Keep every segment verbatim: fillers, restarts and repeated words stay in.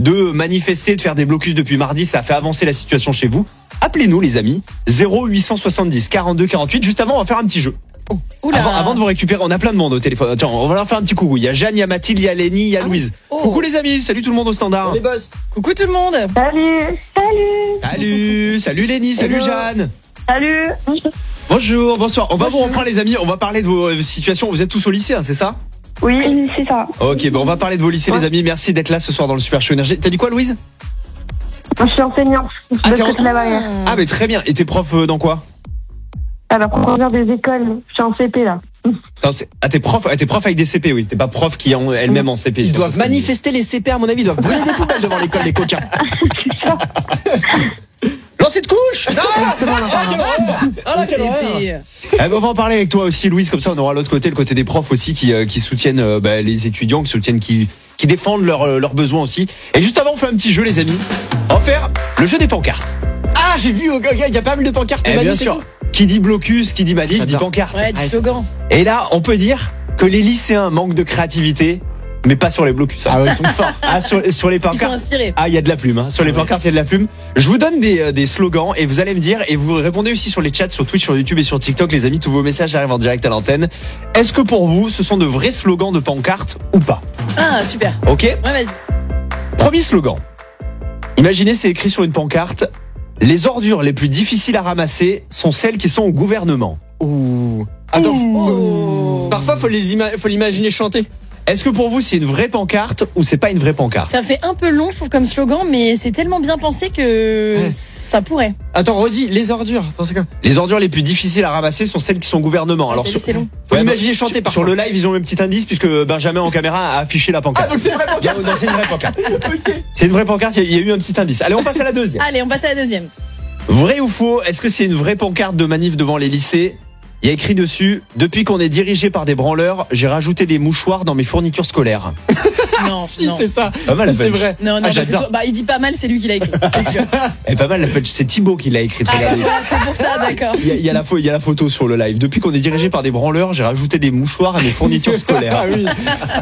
de manifester, de faire des blocus depuis mardi. Ça a fait avancer la situation chez vous. Appelez-nous les amis, zéro huit cent soixante-dix quarante-deux quarante-huit. Juste avant, on va faire un petit jeu. Oula. Avant, avant de vous récupérer, on a plein de monde au téléphone. Tiens, on va leur faire un petit coucou. Il y a Jeanne, il y a Mathilde, il y a Lénie, il y a Louise. Oh. Coucou les amis, salut tout le monde au standard. Les boss. Coucou tout le monde. Salut, salut, Salut, salut Lénie, salut Hello. Jeanne. salut. Bonjour, bonsoir. On va Bonjour. vous reprendre les amis, on va parler de vos euh, situations. Vous êtes tous au lycée, hein, c'est ça? Oui, c'est ça. Ok, bon, on va parler de vos lycées les amis. Merci d'être là ce soir dans le Super Show Énergie. T'as dit quoi Louise? Moi, je suis enseignante Ah, de t'es en- Côte-la-Barrière. Ah mais très bien. Et t'es prof euh, dans quoi? Alors, professeur des écoles, je suis en C P là. Attends, c'est- Ah t'es prof, ah, t'es prof avec des C P, oui. T'es pas prof qui est en- elle-même en C P. Ils doivent manifester les C P, à mon avis. Ils doivent brûler des poubelles devant l'école, les coquins. Lancer de couche. Ah, Au C P. Eh ben, on va en parler avec toi aussi Louise, comme ça on aura l'autre côté, le côté des profs aussi qui, euh, qui soutiennent euh, bah, les étudiants, qui soutiennent, qui, qui défendent leurs euh, leurs besoins aussi. Et juste avant on fait un petit jeu les amis. On va faire le jeu des pancartes. Ah, j'ai vu, ok, il y a pas mal de pancartes. Eh de bien manifs et sûr. tout. Qui dit blocus, qui dit manif, dit J'adore. pancarte. Ouais, du Ah, slogan. Et là on peut dire que les lycéens manquent de créativité, mais pas sur les blocus. hein. Ah ouais, ils sont forts. Ah, sur, sur les Ils sont pancartes. inspirés. Ah, il y a de la plume. Hein. Sur les pancartes, il y a de la plume. Je vous donne des, euh, des slogans et vous allez me dire, et vous répondez aussi sur les chats, sur Twitch, sur YouTube et sur TikTok. Les amis, tous vos messages arrivent en direct à l'antenne. Est-ce que pour vous, ce sont de vrais slogans de pancartes ou pas? Ah, super. Ok. Ouais, vas-y. Premier slogan. Imaginez, c'est écrit sur une pancarte. Les ordures les plus difficiles à ramasser sont celles qui sont au gouvernement. Ouh. Attends. Oh. Parfois, faut les ima- faut l'imaginer chanter. Est-ce que pour vous, c'est une vraie pancarte ou c'est pas une vraie pancarte? Ça fait un peu long, je trouve, comme slogan, mais c'est tellement bien pensé que Ouais. ça pourrait. Attends, redis, les ordures. Attends, c'est quoi? Les ordures les plus difficiles à ramasser sont celles qui sont au gouvernement. Ah, Alors, t'as sur- vu, c'est long. Faut Ouais, l'imaginer bah, chanter sur- parfois. Sur le live, ils ont un petit indice puisque Benjamin en caméra a affiché la pancarte. Ah, donc c'est une vraie pancarte. Non, c'est une vraie pancarte. Ok. C'est une vraie pancarte, il y a- il y a eu un petit indice. Allez, on passe à la deuxième. Allez, on passe à la deuxième. Vrai ou faux, est-ce que c'est une vraie pancarte de manif devant les lycées? Il y a écrit dessus, depuis qu'on est dirigé par des branleurs, j'ai rajouté des mouchoirs dans mes fournitures scolaires. Non, Si, non. c'est ça. Pas mal, la C'est page. vrai. Non, non, Ah, bah, c'est j'adore. toi. Bah, il dit pas mal, c'est lui qui l'a écrit, c'est sûr. Elle est pas mal, la page. C'est Thibaut qui l'a écrite. Ah, regardez. bah, c'est pour ça, d'accord. Il y, a, il, y a la, pho- il y a la photo sur le live. Depuis qu'on est dirigé par des branleurs, j'ai rajouté des mouchoirs à mes fournitures scolaires. Ah oui.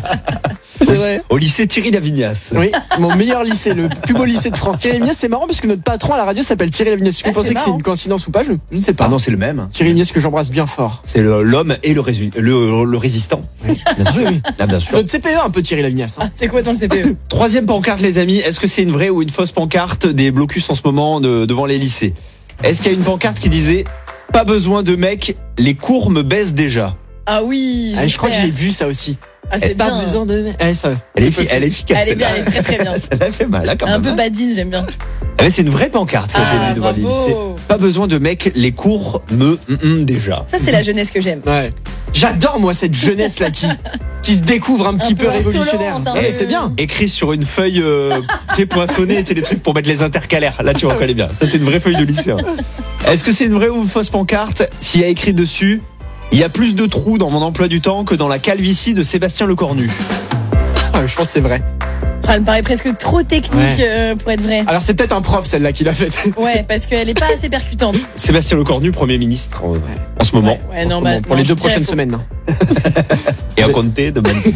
C'est vrai. Au lycée Thierry Lavignas. Oui, mon meilleur lycée, le plus beau lycée de France. Thierry Lavignas, c'est marrant parce que notre patron à la radio s'appelle Thierry Lavignas. Est-ce que Ah, vous pensez c'est que c'est marrant. une coïncidence ou pas? Je je ne sais pas. Ah non, c'est le même. Thierry Lavignas que j'embrasse bien fort. C'est le- l'homme et le, résu- le, le résistant. Bien sûr. Ah, bien C'est sûr. notre C P E un peu Thierry Lavignas. hein. Ah, c'est quoi ton C P E? Troisième pancarte, les amis. Est-ce que c'est une vraie ou une fausse pancarte des blocus en ce moment de- devant les lycées? Est-ce qu'il y a une pancarte qui disait pas besoin de mec, les cours me baissent déjà? Ah oui, Ah, je crois que j'ai j'espère. vu ça aussi. Ah, c'est Pas bien. besoin de. Eh, ça, Elle est, c'est effi- possible. elle est efficace. Elle est bien, celle-là. elle est très très bien. Ça fait mal, là, quand Un même. peu badise, j'aime bien. Ah, mais c'est une vraie pancarte qui a été Ah, vue devant les lycées. bravo. Pas besoin de mec, les cours me hum, hum, déjà. Ça, c'est la jeunesse que j'aime. Ouais. J'adore moi cette jeunesse là qui qui se découvre un petit Un peu peu révolutionnaire. insolente, un Eh, peu- c'est bien. Écrit sur une feuille, euh, tu sais, poinçonnée, tu sais, les trucs pour mettre les intercalaires. Là, tu reconnais bien. Ça, c'est une vraie feuille de lycéen. Est-ce que c'est une vraie ou une fausse pancarte? S'il y a écrit dessus, il y a plus de trous dans mon emploi du temps que dans la calvitie de Sébastien Lecornu. Ah, je pense que c'est vrai. Ah, elle me paraît presque trop technique Ouais. euh, pour être vraie. Alors c'est peut-être un prof celle-là qui l'a faite. Ouais, parce qu'elle est pas assez percutante. Sébastien Lecornu, Premier ministre euh, en ce moment. Ouais, ouais, En non, ce bah, moment, pour non, les je deux dirais prochaines faux. semaines. hein. Et à compter de bonne.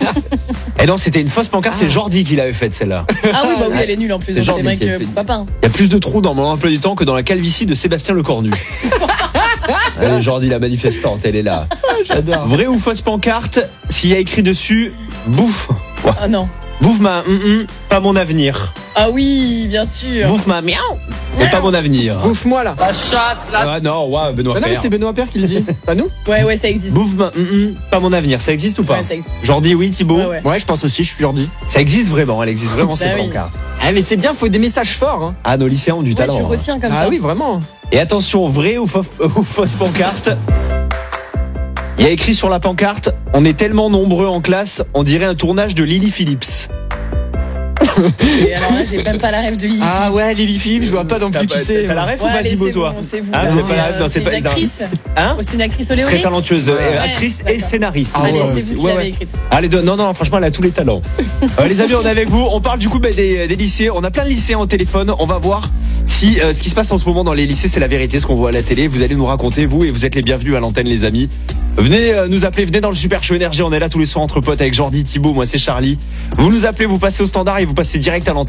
Et non, c'était une fausse pancarte, c'est Jordi qui l'avait faite celle-là. Ah oui, bah oui, elle est nulle en plus. C'est Donc genre c'est vrai qui a que fait- papa. Il y a plus de trous dans mon emploi du temps que dans la calvitie de Sébastien Lecornu. Allez, Jordi la manifestante, elle est là. J'adore. Vrai ou fausse pancarte, s'il y a écrit dessus, bouffe. Ah non. Bouffe ma hum, hum, pas mon avenir. Ah oui, bien sûr. Bouffe ma miaou, mais pas mon avenir. Bouffe-moi là. Ah non, ouais, Benoît Ah non mais Père. c'est Benoît Père qui le dit. Pas nous. Ouais, ouais, ça existe. Bouffe ma hum, hum, pas mon avenir. Ça existe ou pas? Ouais, ça existe. Jordi, oui, Thibaut. Ouais, ouais. Ouais, je pense aussi. Je suis Jordi. Ça existe vraiment, elle existe vraiment Bah cette oui. pancarte. Ah mais c'est bien, faut des messages forts. Hein. Ah, nos lycéens ont du Ouais, talent. tu hein. retiens comme Ah ça. oui vraiment. Et attention, vrai ou, fausse- ou fausse pancarte. Il y a écrit sur la pancarte, on est tellement nombreux en classe, on dirait un tournage de Lily Phillips. Et alors là, j'ai même pas la rêve de Lily. Ah ouais, Lily Philippe, je vois pas non plus qui c'est. T'as la ref ou Ouais, pas allez, Thibaut, c'est toi bon, c'est vous. Ah, Là, c'est pas la- euh, non, c'est c'est pas- une actrice. Hein Oh, c'est une actrice oléolée. Très talentueuse, euh, Ouais, actrice et d'accord. scénariste. Ah Allez, ouais, c'est aussi. vous qui Ouais, l'avez ouais. écrite. Allez, de- non, non, franchement, elle a tous les talents. Euh, les amis, on est avec vous. On parle du coup bah, des, des lycées. On a plein de lycéens au téléphone. On va voir si euh, ce qui se passe en ce moment dans les lycées, c'est la vérité, ce qu'on voit à la télé. Vous allez nous raconter, vous, et vous êtes les bienvenus à l'antenne, les amis. Venez euh, nous appeler, venez dans le Super Show Énergie. On est là tous les soirs entre potes avec Jordi, Thibaut. Moi, c'est Charlie. Vous nous appelez, vous passez au standard et vous passez direct à l'antenne.